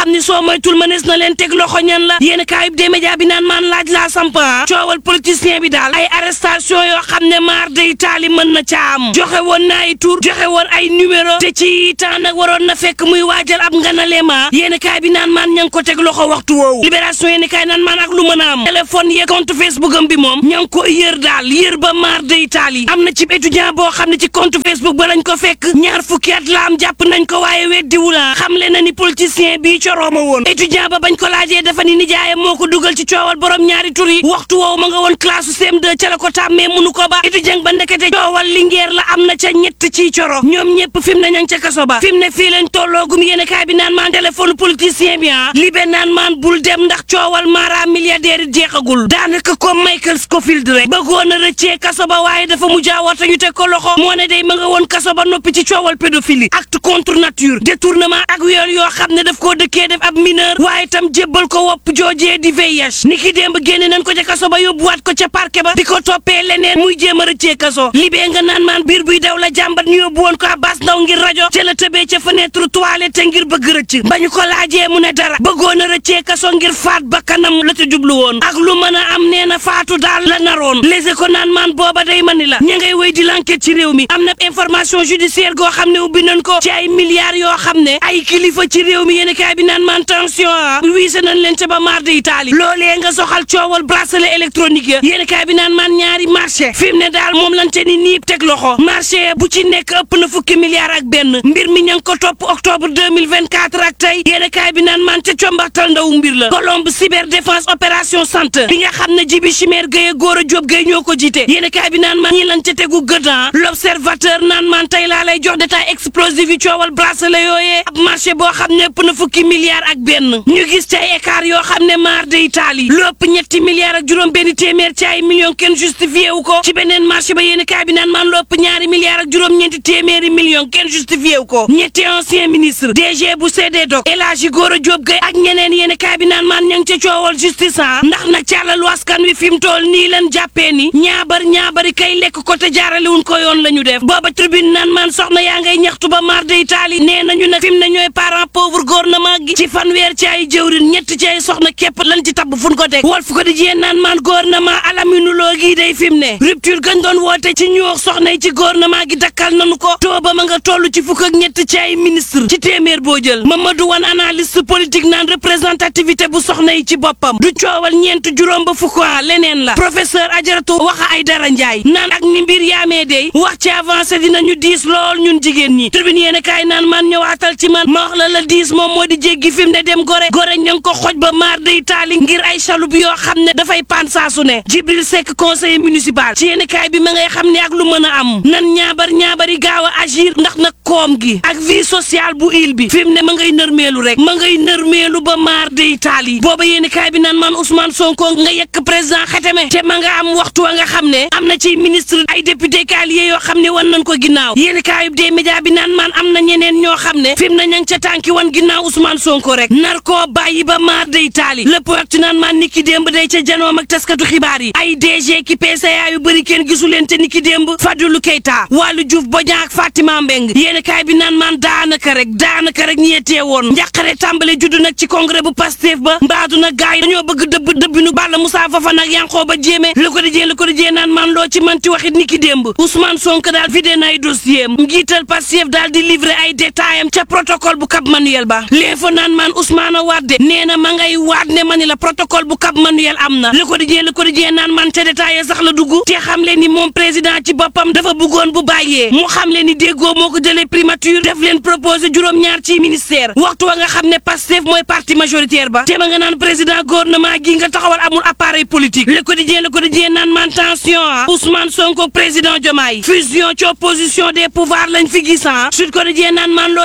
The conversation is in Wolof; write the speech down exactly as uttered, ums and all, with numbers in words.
xam ni soo moytul mënees na leen teg loxo ñan la yéen kaayub des médias bi naan maan laaj laa sampa coowal politicien bi daal ay arrestation yoo xam ne maar day taali mën na ca am joxe woon na ay tur joxe woon ay numéro te ci temps nag waroon na fekk muy waajal ab nganaleema yéen kaay bi naan maan ña ngi ko teg loxo waxtu woowu libération yéen kaay naan maan ak lu mën a am téléphone yeeg compte Facebook am bi moom ña ngi ko yër daal yër ba maar day taali am na ci étudiant boo xam ne ci compte Facebook ba lañ ko fekk ñaar fukki at la am jàpp nañ ko waaye weddiwu la xam le na ni politicien bii corooma woon étudiant ba bañ ko laajee dafa ni nijaayam moo ko dugal ci coowal borom ñaari tur yi waxtu woowu ma nga woon classe C M deux ca la ko tàmmee munu ko ba étudiant ba ndekete coowal lingeer la am na ca ñett ci coro ñoom ñëpp fi mu ne ña ngi ca kaso ba fi mu ne fii leen tolloogum yéen kaay bi naan maan téléphone politicien bi ah libe naan maan bul dem ndax coowal mara milliardaire yi jeexagul daanaka comme Michael Scofield rek bëggoon a rëccee kaso ba waaye dafa mujj a woote ñu teg ko loxo moo ne day ma nga woon kaso ba noppi ci coowal pédophilie acte contre nature détournement ak viol yoo xam ne daf koo dëkkee def ab mineur waaye tam jébbal ko wopp joojee di V I H ni ki démb génne nañ ko ca kaso ba yóbbuwaat ko ca parquet ba di ko toppee leneen muy jéem a rëccee kaso libee nga naan maan biir buy daw la jàmbat ñu yóbbu woon ko Abbas Ndaw ngir rajo ca la tëbee ca fenêtre toilette ngir bëgg rëcc ba ñu ko laajee mu ne dara bëggoon a rëccee kaso ngir faat bakkanam la ca jublu woon ak lu mën a am nee na faatu daal la naroon léegi ko naan maan booba day mani la ña ngay wéy di l'enquête ci réew mi am na information judiciaire goo xam ne ubbi nañ ko ci ay milliards yoo xam ne ay kilifa ci réew mi yéen kaay bi naan maan tension ah wiise nañ leen ca ba maar de Italie loolee nga soxal coowal bracelet électronique ya yéen kaay bi naan maan ñaari marché fi mu ne daal moom lañ ca ni niib teg loxo marché bu ci nekk ëpp na fukki milliards ak benn mbir mi ña ngi ko topp octobre deux mille vingt-quatre ak tey yéen kaay bi naan maan ca combaxtal ndaw mbir la Colombe cyber défense opération centre bi nga xam ne Jibi Chimère Gueye Gora Diop Gueye ñoo ko jiite yéen kaay bi naan maan ñi lañ ca tegu gëdan l'observateur naan maan tey laa lay jox détail explosif yi coowal bracelet yooyee ab marché boo xam ne ëpp na fukki milliards ak benn ñu gis ci ay écart yoo xam ne maar de Italie lu ëpp ñetti milliards ak juróom benn téeméer ci ay millions kenn justifié wu ko ci beneen marché ba yéen kaay bi naan maan lu ëpp ñaari milliards ak juróom ñeenti téeméeri millions kenn justifié wu ko ñetti ancien ministre D G bu C D D O C El Hadji Gora Diop Gueye ak ñeneen yéen kaay bi naan maan ña ngi ca coowal justice ah ndax nag càllalu askan wi fi mu toll nii leen jàppee ni ñaabar ñaabari kay lekk ko te jaarale wuñ ko yoon la ñu def booba tribune naan maan soxna yaa ngay ñaxtu ba maar de Italie nee nañu nag fi mu ne ñooy parents pauvre gouvernement gi ci fanweer ci ay jëwrin ñett ci ay soxna képp lan ci tabb fu ñu ko teg Walf Quotidien naan maan gouvernement alaminuloo gi day fi mu ne rupture gañ doon woote ci ñu wax soxna yi ci gouvernement gi dakkal nanu ko tooba ma nga toll ci fukk ak ñett ci ay ministre ci téeméer boo jël Mamadou Wane analyste politique naan représentativité bu soxna yi ci boppam du coowal ñeent juróom ba fukk leneen la professeur Adjaratou Waxa Aydara Ndiaye naan ak ni mbir yaamee day wax ci avancé dinañu diis lool ñun jigéen ñi tribune yéen kaay naan man ñëwaatal ci man ma wax la la diis moom moo di jéggi fi mu ne dem gore gore ña ngi ko xoj ba maar day taali ngir ay chaloupe yoo xam ne dafay pan saa su ne Jibril Seck conseiller municipal ci yéen kaay bi ma ngay xam ne ak lu mën a am nan ñaabar ñaabari gaaw a agir ndax nag koom gi ak vie sociale bu île bi fi mu ne ma ngay nërmeelu rek ma ngay nërmeelu ba maar day taali booba yéen kaay bi naan man Ousmane Sonko nga yekk président xeteme te ma nga am waxtu wa nga xam ne am na ci ministre ay député kaliye yoo xam ne wan nañ ko ginnaaw yéen kaayub des médias bi naan man am na ñeneen ñoo xam ne fi mu ne ña ngi ca tànki wan ginnaaw Ousmane Sonko rek nar koo bàyyi ba maar day taali lépp waxtu naan man niki démb day ca janoom ak taskatu xibaar yi ay D G ki P C A yu bëri kenn gisu leen te niki démb Fadilou Keita Waly Diouf Bodian ak Fatima Mbeng yéen kaay bi naan man daanaka rek daanaka rek ñeetee woon njàqare tàmbale juddu nag ci congrès bu Pastef ba mbaadu nag gaay dañoo bëgg dëbb dëbbinu Balla Moussa Fofana ak Yankhoba Diémé Le Quotidien Le Quotidien naan man loo ci manti waxit niki démb Ousmane Sonko daal vidé na ay dossier am njiital Pastef daal di livré ay détails am ca protocole bu Cap Manuel ba l'info naan man Ousmane Wade nee na ma ngay waat ne ma ni la protocole bu Cap Manuel am na Le Quotidien Le Quotidien naan man ca détails sax la dugg te xam leen ni moom président ci boppam dafa bëggoon bu bàyyee mu xam leen ni déggoo moo ko jëlee primature def leen proposé juróom-ñaar ci ministère waxtu wa nga xam ne Pastef mooy parti majoritaire ba te ma nga naan président gouvernement gi nga taxawal amul appareil politique Le Quotidien Le Quotidien naan man tension ah Ousmane Sonko président Diomaye fusion ci opposition des pouvoirs lañ fi gis ah Sud Quotidien naan man loo